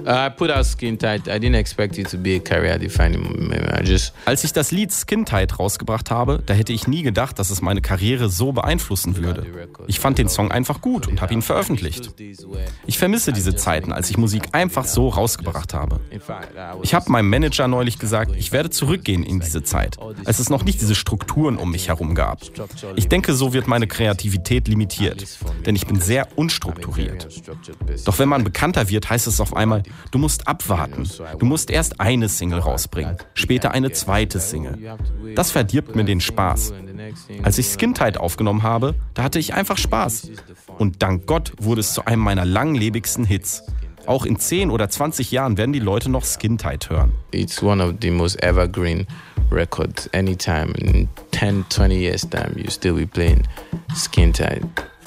I put out Skin Tight. I didn't expect it to be a career-defining moment. Als ich das Lied Skin Tight rausgebracht habe, da hätte ich nie gedacht, dass es meine Karriere so beeinflussen würde. Ich fand den Song einfach gut und habe ihn veröffentlicht. Ich vermisse diese Zeiten, als ich Musik einfach so rausgebracht habe. Ich habe meinem Manager neulich gesagt, ich werde zurückgehen in diese Zeit, als es noch nicht diese Strukturen um mich herum gab. Ich denke, so wird meine Kreativität limitiert, denn ich bin sehr unstrukturiert. Doch wenn man bekannter wird, heißt es auf einmal, du musst abwarten. Du musst erst eine Single rausbringen, später eine zweite Single. Das verdirbt mir den Spaß. Als ich Skin Tight aufgenommen habe, da hatte ich einfach Spaß. Und dank Gott wurde es zu einem meiner langlebigsten Hits. Auch in 10 oder 20 Jahren werden die Leute noch Skin Tight hören. It's one of the most evergreen records. Anytime in 10, 20 years time, you still be playing Skin Tight.